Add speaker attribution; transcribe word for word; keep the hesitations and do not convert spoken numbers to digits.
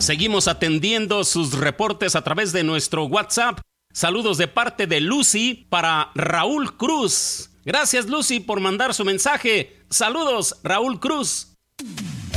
Speaker 1: Seguimos atendiendo sus reportes a través de nuestro WhatsApp. Saludos de parte de Lucy para Raúl Cruz. Gracias, Lucy, por mandar su mensaje. Saludos, Raúl Cruz.